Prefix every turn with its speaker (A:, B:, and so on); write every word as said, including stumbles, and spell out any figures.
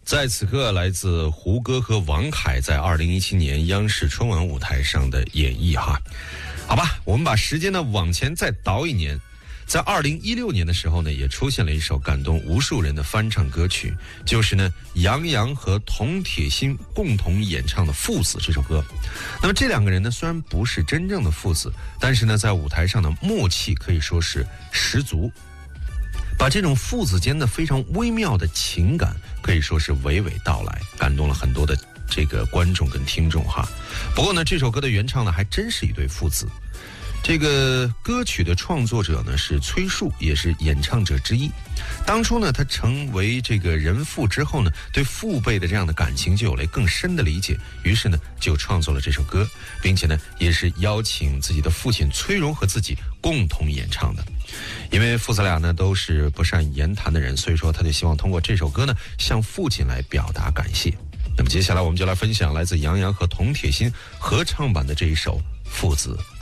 A: 在此刻，来自胡歌和王凯在二零一七年央视春晚舞台上的演绎哈。好吧，我们把时间呢往前再倒一年，在二零一六年的时候呢，也出现了一首感动无数人的翻唱歌曲，就是呢杨洋和童铁心共同演唱的《父子》这首歌。那么这两个人呢，虽然不是真正的父子，但是呢在舞台上的默契可以说是十足，把这种父子间的非常微妙的情感可以说是娓娓道来，感动了很多的这个观众跟听众哈。不过呢，这首歌的原唱呢还真是一对父子。这个歌曲的创作者呢是崔恕，也是演唱者之一。当初呢，他成为这个人父之后呢，对父辈的这样的感情就有了更深的理解，于是呢就创作了这首歌，并且呢也是邀请自己的父亲崔荣和自己共同演唱的。因为父子俩呢都是不善言谈的人，所以说他就希望通过这首歌呢向父亲来表达感谢。那么接下来我们就来分享来自杨洋和童铁心合唱版的这一首《父子》。